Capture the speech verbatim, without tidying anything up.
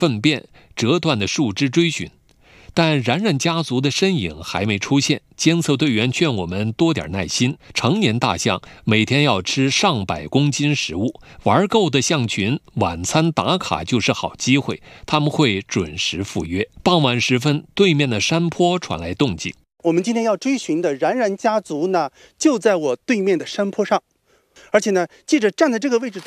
粪便、折断的树枝追寻。但然然家族的身影还没出现，监测队员劝我们多点耐心。成年大象每天要吃上百公斤食物，玩够的象群晚餐打卡就是好机会，他们会准时赴约。傍晚时分，对面的山坡传来动静。 我们今天要追寻的然然家族呢，就在我对面的山坡上，而且呢，记者站在这个位置